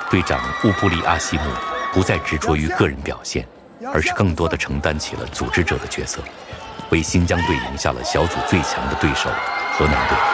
队长乌布里阿西姆不再执着于个人表现，而是更多地承担起了组织者的角色，为新疆队赢下了小组最强的对手河南队。